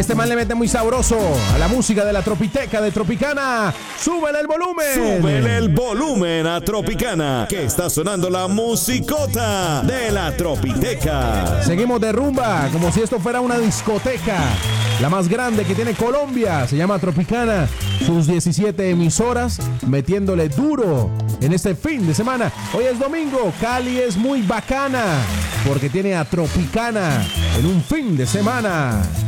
Este man le mete muy sabroso a la música de la Tropiteca de Tropicana. ¡Súbele el volumen! Súbele el volumen a Tropicana, que está sonando la musicota de la Tropiteca. Seguimos de rumba, como si esto fuera una discoteca. La más grande que tiene Colombia, se llama Tropicana. Sus 17 emisoras metiéndole duro en este fin de semana. Hoy es domingo, Cali es muy bacana porque tiene a Tropicana en un fin de semana.